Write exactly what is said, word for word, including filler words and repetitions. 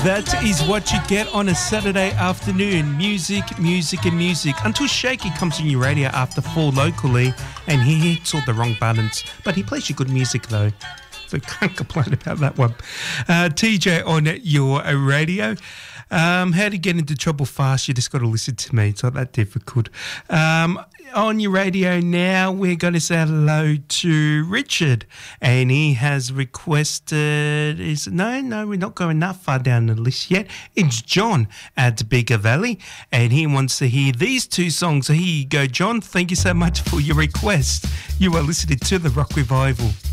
That is what you get on a Saturday afternoon. Music, music and music. Until Shaky comes on your radio after four locally and he hits all the wrong buttons. But he plays you good music though. So can't complain about that one. Uh, T J on your radio. Um, how to get into trouble fast? You just got to listen to me. It's not that difficult. Um, on your radio now, we're going to say hello to Richard, and he has requested. Is no, no, we're not going that far down the list yet. It's John at Bigger Valley, and he wants to hear these two songs. So here you go, John. Thank you so much for your request. You are listening to the Rock Revival.